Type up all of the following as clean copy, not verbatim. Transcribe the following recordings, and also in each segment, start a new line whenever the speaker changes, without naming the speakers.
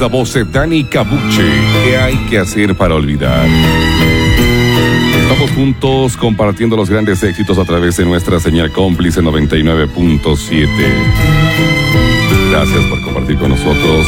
la voz de Dani Cabuche. ¿Qué hay que hacer para olvidar? Estamos juntos compartiendo los grandes éxitos a través de nuestra señal cómplice 99.7. Gracias por compartir con nosotros.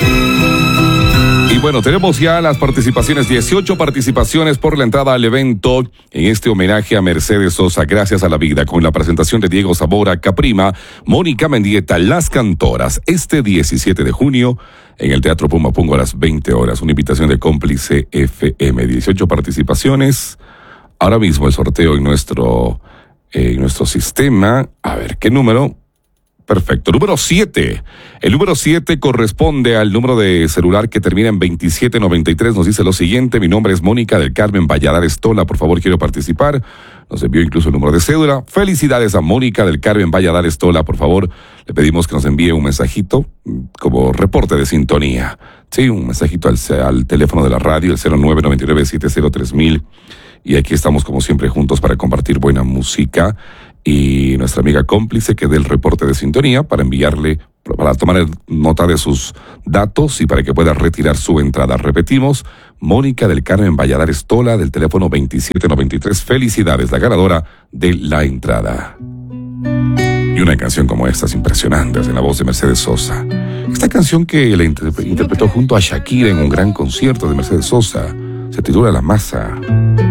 Y bueno, tenemos ya las participaciones, 18 participaciones por la entrada al evento en este homenaje a Mercedes Sosa, Gracias a la Vida, con la presentación de Diego Zamora, Caprima, Mónica Mendieta, Las Cantoras, este 17 de junio en el Teatro Pumapungo a las 20 horas. Una invitación de Cómplice FM, 18 participaciones. Ahora mismo el sorteo en nuestro sistema. A ver, ¿qué número? Perfecto, número 7. El número 7 corresponde al número de celular que termina en 2793. Nos dice lo siguiente: mi nombre es Mónica del Carmen Valladares Tola, por favor quiero participar. Nos envió incluso el número de cédula. Felicidades a Mónica del Carmen Valladares Tola, por favor le pedimos que nos envíe un mensajito como reporte de sintonía. Sí, un mensajito al teléfono de la radio, el 0999-703000. Y aquí estamos como siempre juntos para compartir buena música. Y nuestra amiga Cómplice que dé el reporte de sintonía para enviarle, para tomar nota de sus datos y para que pueda retirar su entrada. Repetimos, Mónica del Carmen Valladares Tola, del teléfono 2793. Felicidades, la ganadora de la entrada. Y una canción como esta es impresionante, en la voz de Mercedes Sosa. Esta canción que la interpretó junto a Shakira en un gran concierto de Mercedes Sosa se titula La Masa.